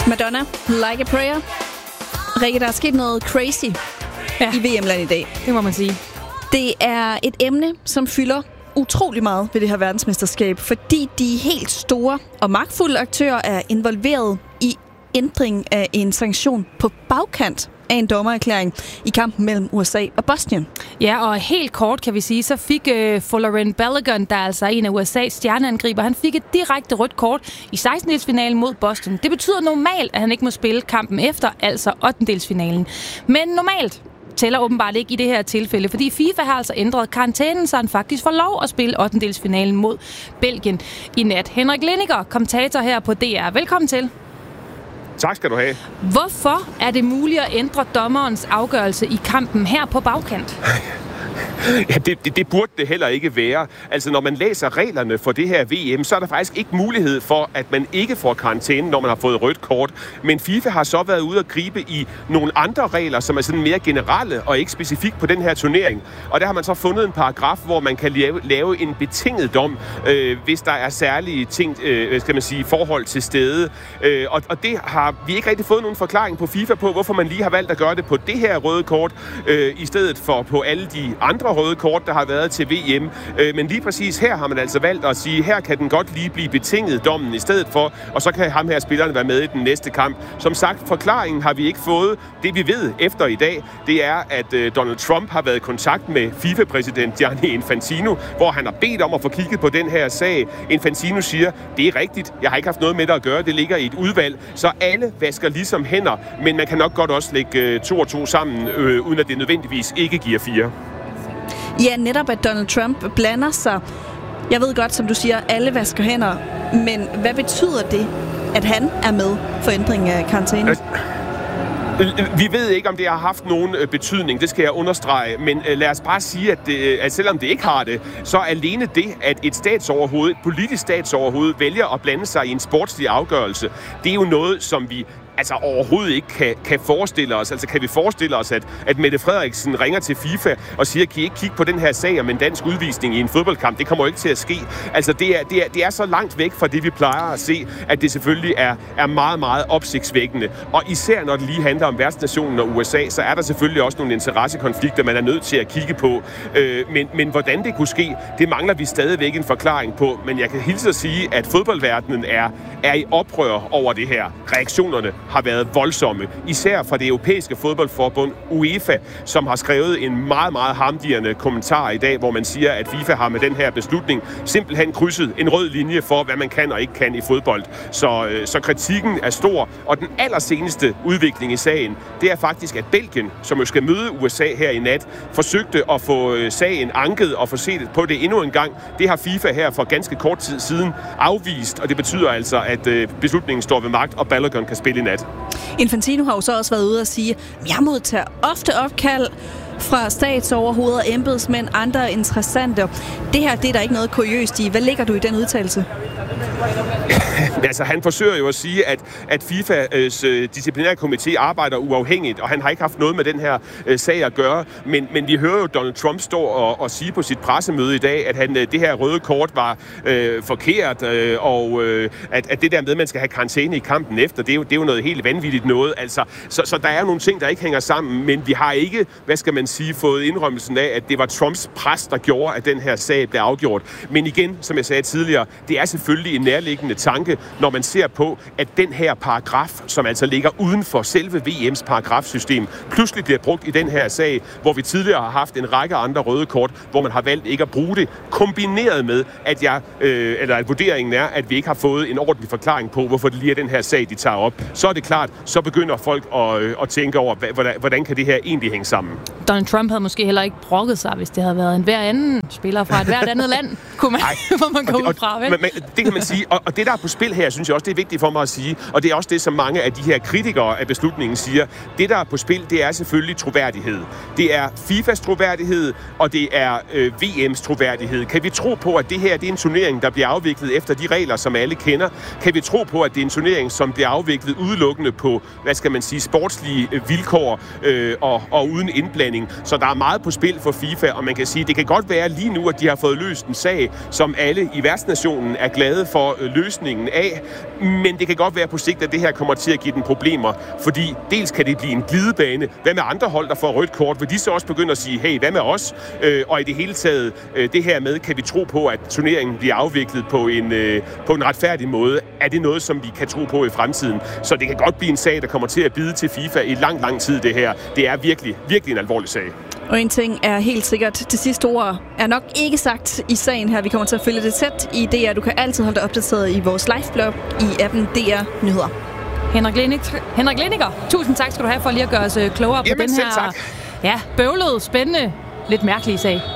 Madonna, Like a Prayer. Rikke, der er sket noget crazy i VM-land i dag. Det må man sige. Det er et emne, som fylder utrolig meget ved det her verdensmesterskab, fordi de helt store og magtfulde aktører er involveret i ændring af en sanktion på bagkant af en dommererklæring i kampen mellem USA og Bosnien. Ja, og helt kort kan vi sige, så fik Folarin Balogun, der er altså en af USA's stjerneangriber, han fik et direkte rødt kort i 16-delsfinalen mod Boston. Det betyder normalt, at han ikke må spille kampen efter, altså 8-delsfinalen. Men normalt tæller åbenbart ikke i det her tilfælde, fordi FIFA har altså ændret karantænen, så han faktisk får lov at spille 8-delsfinalen mod Belgien i nat. Henrik Lindiger, kommentator her på DR. Velkommen til. Tak skal du have. Hvorfor er det muligt at ændre dommerens afgørelse i kampen her på bagkant? Ja, det burde det heller ikke være. Altså, når man læser reglerne for det her VM, så er der faktisk ikke mulighed for, at man ikke får karantæne, når man har fået rødt kort. Men FIFA har så været ude at gribe i nogle andre regler, som er sådan mere generelle og ikke specifikt på den her turnering. Og der har man så fundet en paragraf, hvor man kan lave en betinget dom, hvis der er særlige ting, skal man sige, forhold til stede. Og det har vi ikke rigtig fået nogen forklaring på FIFA på, hvorfor man lige har valgt at gøre det på det her røde kort, i stedet for på alle de andre røde kort, der har været til VM. Men lige præcis her har man altså valgt at sige, her kan den godt lige blive betinget dommen i stedet for, og så kan ham her spillerne være med i den næste kamp. Som sagt, forklaringen har vi ikke fået. Det vi ved efter i dag, det er, at Donald Trump har været i kontakt med FIFA-præsident Gianni Infantino, hvor han har bedt om at få kigget på den her sag. Infantino siger, det er rigtigt, jeg har ikke haft noget med det at gøre, det ligger i et udvalg, så alle vasker ligesom hænder, men man kan nok godt også lægge 2 og 2 sammen, uden at det nødvendigvis ikke giver 4. Ja, netop at Donald Trump blander sig. Jeg ved godt, som du siger, alle vasker hænder. Men hvad betyder det, at han er med for ændring af karantæne? Vi ved ikke, om det har haft nogen betydning, det skal jeg understrege, men lad os bare sige, at selvom det ikke har det, så alene det, at et politisk statsoverhoved vælger at blande sig i en sportslig afgørelse, det er jo noget, som vi overhovedet ikke kan forestille os. Altså kan vi forestille os, at Mette Frederiksen ringer til FIFA og siger, kan I ikke kigge på den her sag om en dansk udvisning i en fodboldkamp? Det kommer jo ikke til at ske. Altså det er så langt væk fra det, vi plejer at se, at det selvfølgelig er meget, meget opsigtsvækkende. Og især når det lige handler om værtsnationen og USA, så er der selvfølgelig også nogle interessekonflikter, man er nødt til at kigge på. Men hvordan det kunne ske, det mangler vi stadigvæk en forklaring på. Men jeg kan hilse at sige, at fodboldverdenen er i oprør over det her. Reaktionerne har været voldsomme, især fra det europæiske fodboldforbund UEFA, som har skrevet en meget, meget harmdirrende kommentar i dag, hvor man siger, at FIFA har med den her beslutning simpelthen krydset en rød linje for, hvad man kan og ikke kan i fodbold. Så kritikken er stor, og den allerseneste udvikling i sagen, det er faktisk, at Belgien, som jo skal møde USA her i nat, forsøgte at få sagen anket og få set på det endnu en gang. Det har FIFA her for ganske kort tid siden afvist, og det betyder altså, at beslutningen står ved magt, og Balogun kan spille i nat. Infantino har jo så også været ude og sige, at jeg modtager ofte opkald fra statsoverhoveder, embedsmænd, andre interessante. Det her, det er der ikke noget kuriøst i. Hvad lægger du i den udtalelse? Altså, han forsøger jo at sige, at FIFAs disciplinære komité arbejder uafhængigt, og han har ikke haft noget med den her sag at gøre. Men vi hører jo Donald Trump stå og sige på sit pressemøde i dag, at det her røde kort var forkert, og at det der med, at man skal have karantæne i kampen efter, det er jo noget helt vanvittigt noget. Altså, så der er nogle ting, der ikke hænger sammen, men vi har ikke, hvad skal man sige, fået indrømmelsen af, at det var Trumps pres, der gjorde, at den her sag blev afgjort. Men igen, som jeg sagde tidligere, det er selvfølgelig en nærliggende tanke, når man ser på, at den her paragraf, som altså ligger uden for selve VM's paragrafsystem, pludselig bliver brugt i den her sag, hvor vi tidligere har haft en række andre røde kort, hvor man har valgt ikke at bruge det, kombineret med, at vurderingen er, at vi ikke har fået en ordentlig forklaring på, hvorfor det lige er den her sag, de tager op. Så er det klart, så begynder folk at tænke over, hvordan kan det her egentlig hænge sammen. Donald Trump havde måske heller ikke brokket sig, hvis det havde været en hver anden spiller fra et hvert andet land, hvor man går ud fra, vel? Det kan man sige, og det der er på spil her, synes jeg også, det er vigtigt for mig at sige, og det er også det, som mange af de her kritikere af beslutningen siger. Det, der er på spil, det er selvfølgelig troværdighed. Det er FIFAs troværdighed, og det er VM's troværdighed. Kan vi tro på, at det her det er en turnering, der bliver afviklet efter de regler, som alle kender? Kan vi tro på, at det er en turnering, som bliver afviklet udelukkende på, hvad skal man sige, sportslige vilkår og uden indblanding? Så der er meget på spil for FIFA, og man kan sige, det kan godt være lige nu, at de har fået løst en sag, som alle i værtsnationen er glade for, for løsningen af, men det kan godt være på sigt, at det her kommer til at give den problemer, fordi dels kan det blive en glidebane. Hvad med andre hold, der får rødt kort? Vil de så også begynde at sige, hey, hvad med os? Og i det hele taget, det her med, kan vi tro på, at turneringen bliver afviklet på en retfærdig måde? Er det noget, som vi kan tro på i fremtiden? Så det kan godt blive en sag, der kommer til at bide til FIFA i lang tid, det her. Det er virkelig, virkelig en alvorlig sag. Og en ting er helt sikkert, det sidste ord er nok ikke sagt i sagen her. Vi kommer til at følge det tæt i DR. Du kan altid holde dig opdateret i vores liveblog i appen DR Nyheder. Henrik Liniger, tusind tak skal du have for lige at gøre os klogere på den her bøvlede, spændende, lidt mærkelige sag.